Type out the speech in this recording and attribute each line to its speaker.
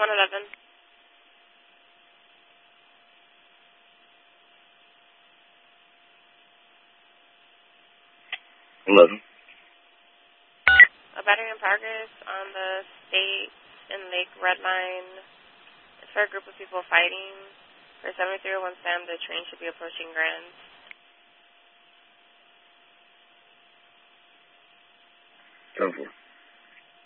Speaker 1: 111.
Speaker 2: 11.
Speaker 1: A battery in progress on the State and Lake Redline. It's for a group of people fighting. For 7301 Sam, the train should be approaching Grand.
Speaker 2: 10-4.